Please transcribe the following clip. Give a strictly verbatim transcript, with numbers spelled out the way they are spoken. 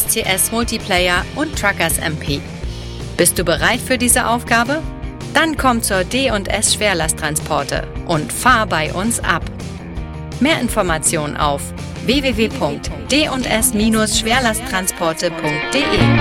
C S Multiplayer und Truckers M P. Bist du bereit für diese Aufgabe? Dann komm zur D und S Schwerlasttransporte und fahr bei uns ab. Mehr Informationen auf w w w punkt d und s Schwerlasttransporte punkt de.